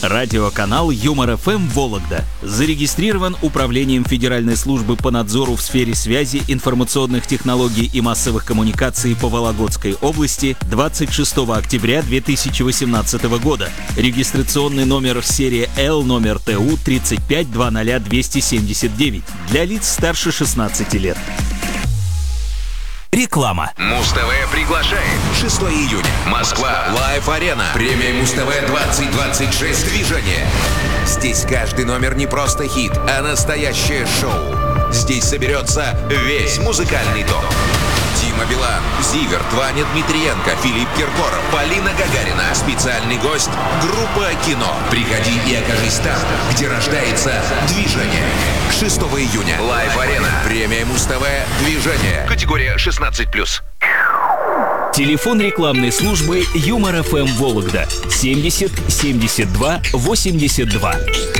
Радиоканал Юмор ФМ Вологда зарегистрирован Управлением Федеральной службы по надзору в сфере связи, информационных технологий и массовых коммуникаций по Вологодской области 26 октября 2018 года. Регистрационный номер серии L номер ТУ 3520279 для лиц старше 16 лет. Реклама. Муз-ТВ приглашает. 6 июня. Москва. Лайв-арена. Премия Муз-ТВ 2026. Движение. Здесь каждый номер не просто хит, а настоящее шоу. Здесь соберется весь музыкальный топ. Дима Билан, Зиверт, Ваня Дмитриенко, Филипп Киркоров, Полина Гагарина. Специальный гость — группа «Кино». Приходи и окажись там, где рождается движение. 6 июня. Лайв-арена. Премия Муз-ТВ. Движение. Категория 16+. Телефон рекламной службы Юмор ФМ Вологда 70 72 82.